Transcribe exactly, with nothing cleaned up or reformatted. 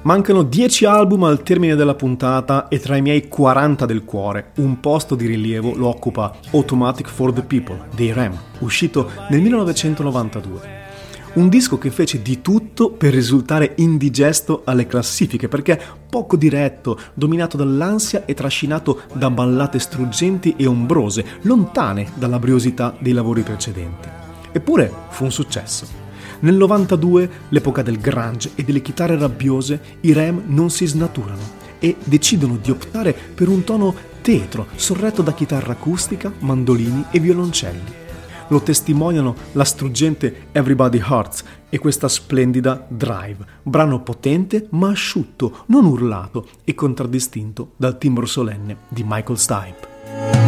Mancano dieci album al termine della puntata e tra i miei quaranta del cuore un posto di rilievo lo occupa Automatic for the People dei R E M, uscito nel millenovecentonovantadue. Un disco che fece di tutto per risultare indigesto alle classifiche, perché poco diretto, dominato dall'ansia e trascinato da ballate struggenti e ombrose, lontane dalla briosità dei lavori precedenti. Eppure fu un successo. Nel novantadue, l'epoca del grunge e delle chitarre rabbiose, i R E M non si snaturano e decidono di optare per un tono tetro, sorretto da chitarra acustica, mandolini e violoncelli. Lo testimoniano la struggente Everybody Hurts e questa splendida Drive, brano potente ma asciutto, non urlato e contraddistinto dal timbro solenne di Michael Stipe.